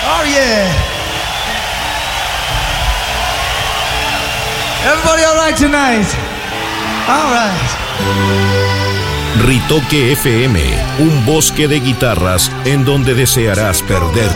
Oh yeah. Everybody all right tonight? All right. Ritoque FM, un bosque de guitarras en donde desearás perder